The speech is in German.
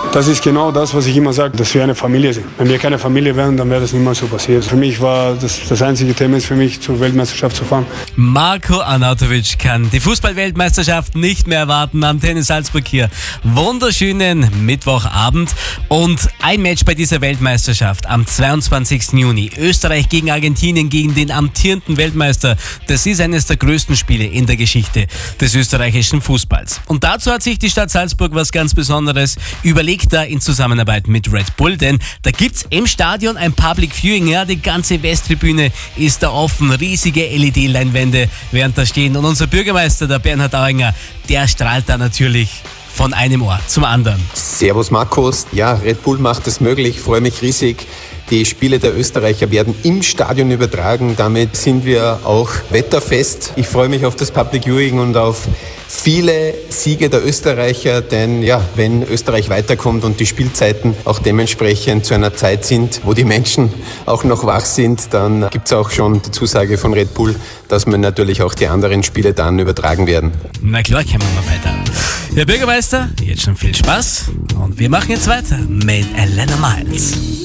Das ist genau das, was ich immer sage, dass wir eine Familie sind. Wenn wir keine Familie wären, dann wäre das niemals so passiert. Für mich war das einzige Thema ist für mich, zur Weltmeisterschaft zu fahren. Marko Arnautovic kann die Fußball-Weltmeisterschaft nicht mehr erwarten. Antenne Salzburg hier. Wunderschönen Mittwochabend und ein Match bei dieser Weltmeisterschaft am 22. Juni. Österreich gegen Argentinien, gegen den amtierenden Weltmeister. Das ist eines der größten Spiele in der Geschichte des österreichischen Fußballs. Und dazu hat sich die Stadt Salzburg was ganz Besonderes überlegt, da in Zusammenarbeit mit Red Bull, denn da gibt's im Stadion ein Public Viewing. Ja, die ganze Westtribüne ist da offen, riesige LED-Leinwände werden da stehen und unser Bürgermeister, der Bernhard Auinger, der strahlt da natürlich von einem Ohr zum anderen. Servus Markus, ja, Red Bull macht es möglich, ich freue mich riesig. Die Spiele der Österreicher werden im Stadion übertragen, damit sind wir auch wetterfest. Ich freue mich auf das Public Viewing und auf viele Siege der Österreicher, denn ja, wenn Österreich weiterkommt und die Spielzeiten auch dementsprechend zu einer Zeit sind, wo die Menschen auch noch wach sind, dann gibt es auch schon die Zusage von Red Bull, dass wir natürlich auch die anderen Spiele dann übertragen werden. Na klar, kommen wir mal weiter. Herr Bürgermeister, jetzt schon viel Spaß und wir machen jetzt weiter mit Elena Miles.